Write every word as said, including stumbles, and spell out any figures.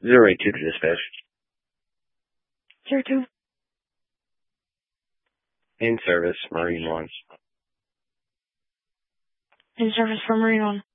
Zero eight two to dispatch. Zero two. In service, Marine One. In service for Marine One.